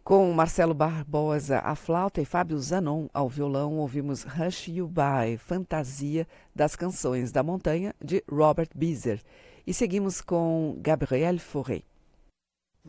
Com Marcelo Barbosa à flauta e Fábio Zanon ao violão, ouvimos Hush You By, Fantasia das Canções da Montanha, de Robert Beezer. E seguimos com Gabriel Fauré.